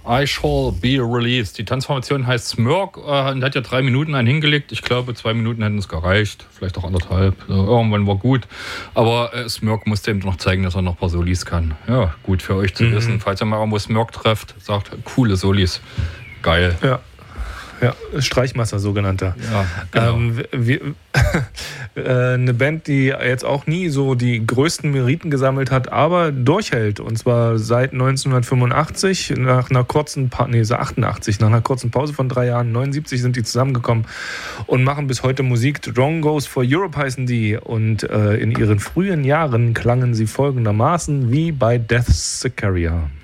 I Shall Be Released. Die Tanzformation heißt Smirk und hat ja 3 Minuten einen hingelegt. Ich glaube, 2 Minuten hätten es gereicht. Vielleicht auch 1,5. Irgendwann war gut. Aber Smirk musste eben noch zeigen, dass er noch ein paar Solis kann. Ja, gut für euch zu wissen. Falls ihr mal irgendwo Smirk trefft, sagt, coole Solis. Geil. Ja, Streichmaster sogenannter. Ja, genau. Eine Band, die jetzt auch nie so die größten Meriten gesammelt hat, aber durchhält. Und zwar seit 1985, nach einer kurzen Pause von 3 Jahren, 79 sind die zusammengekommen und machen bis heute Musik. Drone Goes for Europe heißen die. Und in ihren frühen Jahren klangen sie folgendermaßen wie bei Death Sicaria.